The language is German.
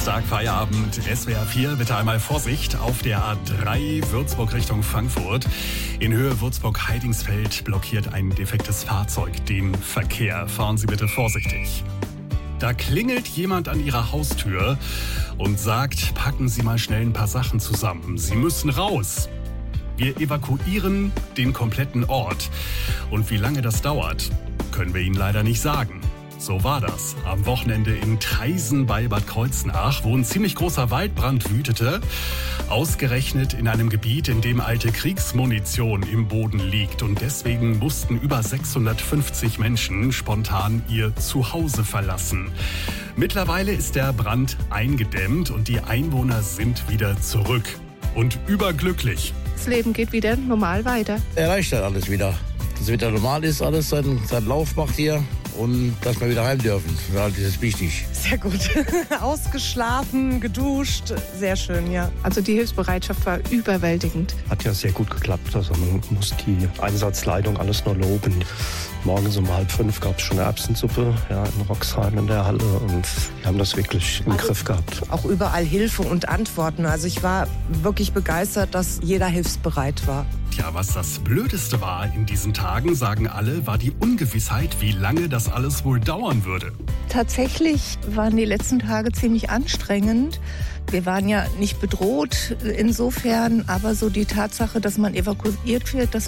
Samstag, Feierabend, SWR 4. Bitte einmal Vorsicht auf der A3 Würzburg Richtung Frankfurt. In Höhe Würzburg-Heidingsfeld blockiert ein defektes Fahrzeug den Verkehr. Fahren Sie bitte vorsichtig. Da klingelt jemand an Ihrer Haustür und sagt, packen Sie mal schnell ein paar Sachen zusammen. Sie müssen raus. Wir evakuieren den kompletten Ort. Und wie lange das dauert, können wir Ihnen leider nicht sagen. So war das am Wochenende in Traisen bei Bad Kreuznach, wo ein ziemlich großer Waldbrand wütete. Ausgerechnet in einem Gebiet, in dem alte Kriegsmunition im Boden liegt. Und deswegen mussten über 650 Menschen spontan ihr Zuhause verlassen. Mittlerweile ist der Brand eingedämmt und die Einwohner sind wieder zurück. Und überglücklich. Das Leben geht wieder normal weiter. Erleichtert alles wieder. Dass es wieder normal ist, alles seinen Lauf macht hier. Und dass wir wieder heim dürfen. Das ist wichtig. Sehr gut. Ausgeschlafen, geduscht. Sehr schön, ja. Also die Hilfsbereitschaft war überwältigend. Hat ja sehr gut geklappt. Also man muss die Einsatzleitung alles nur loben. Morgens um 4:30 gab es schon Erbsensuppe in Roxheim in der Halle. Und die haben das wirklich im Griff gehabt. Auch überall Hilfe und Antworten. Also ich war wirklich begeistert, dass jeder hilfsbereit war. Tja, was das Blödeste war in diesen Tagen, sagen alle, war die Ungewissheit, wie lange das alles wohl dauern würde. Tatsächlich waren die letzten Tage ziemlich anstrengend. Wir waren ja nicht bedroht insofern, aber so die Tatsache, dass man evakuiert wird, dass